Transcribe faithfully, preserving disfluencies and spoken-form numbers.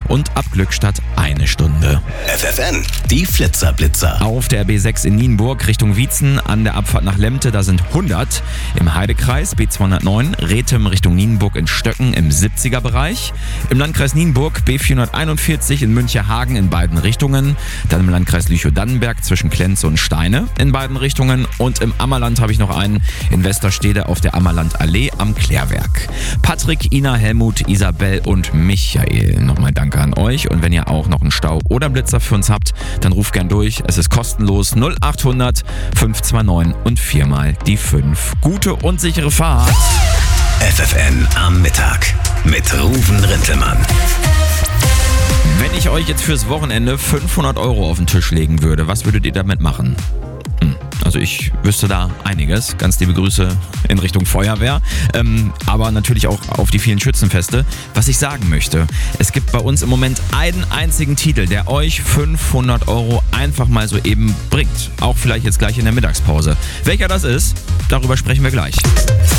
und ab Glückstadt eine Stunde. F F N, die Flitzer-Blitzer. Auf der B sechs in Nienburg Richtung Wietzen an der Abfahrt nach Lemte, da sind hundert. Im Heidekreis B zweihundertneun Rethem Richtung Nienburg in Stöcken im siebziger Bereich. Im Landkreis Nienburg B vierhunderteinundvierzig in Münchehagen in beiden Richtungen. Dann im Landkreis Lüchow-Dannenberg zwischen Klenze und Steine in beiden Richtungen. Und im Ammerland habe ich noch einen in Westerstede auf der Ammerlandallee am Klärwerk. Patrick, Ina, Helmut, Isabel und Michael. Nochmal danke an euch. Und wenn ihr auch noch einen Stau oder einen Blitzer für uns habt, dann ruft gern durch. Es ist kostenlos null achthundert fünf zwei neun und viermal die fünf. Gute und sichere Fahrt. F F N am Mittag mit Ruven Rintelmann. Wenn ich euch jetzt fürs Wochenende fünfhundert Euro auf den Tisch legen würde, was würdet ihr damit machen? Hm, also ich wüsste da einiges. Ganz liebe Grüße in Richtung Feuerwehr, ähm, aber natürlich auch auf die vielen Schützenfeste. Was ich sagen möchte, es gibt bei uns im Moment einen einzigen Titel, der euch fünfhundert Euro einfach mal so eben bringt. Auch vielleicht jetzt gleich in der Mittagspause. Welcher das ist, darüber sprechen wir gleich.